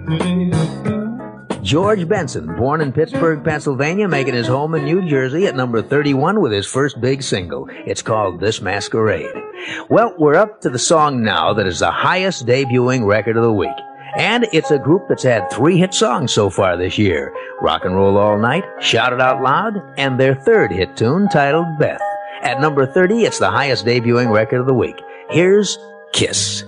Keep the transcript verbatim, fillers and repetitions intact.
George Benson, born in Pittsburgh, Pennsylvania, making his home in New Jersey at number thirty-one with his first big single. It's called This Masquerade. Well, we're up to the song now that is the highest debuting record of the week. And it's a group that's had three hit songs so far this year. Rock and Roll All Night, Shout It Out Loud, and their third hit tune titled Beth. At number thirty, it's the highest debuting record of the week. Here's Kiss.